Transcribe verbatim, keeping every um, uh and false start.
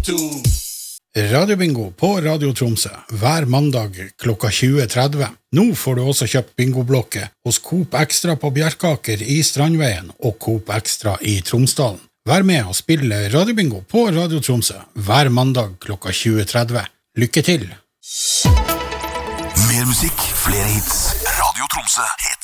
to. Radiobingo på Radio Tromsø hver mandag klokka tjue tretti. Nå får du også kjøpt bingoblokket hos Coop Extra på Bjerkaker i Strandveien og Coop Extra i Tromsdalen. Vær med og spille Radiobingo på Radio Tromsø hver mandag klokka tjue tretti. Lykke til! Mer musikk, flere hits. Radio Tromsø heter